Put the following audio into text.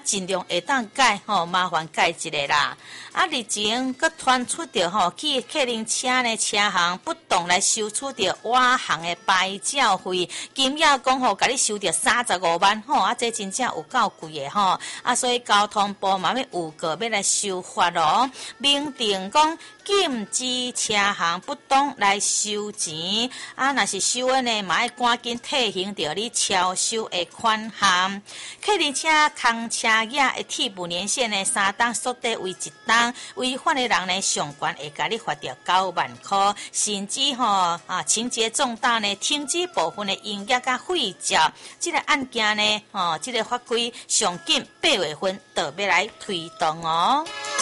尽量会当改吼，麻烦改一个啦。日前佫传出着吼，去客运车呢车行不当来收取着外行的牌照费，金额讲吼，甲你收着35万吼，这真正有够贵的吼。所以交通部嘛要有个要来修法咯，明定讲禁止车行不当来收钱，若是收的呢，嘛要赶紧退还着你超收的款项。客运车空车额的替补年限呢，3档缩短为1档，违反的人呢，上悬会甲你罚着9万块，甚至情节重大呢，停止部分的营业甲废照。这个案件呢，这个法规上紧8月份就要来推动哦。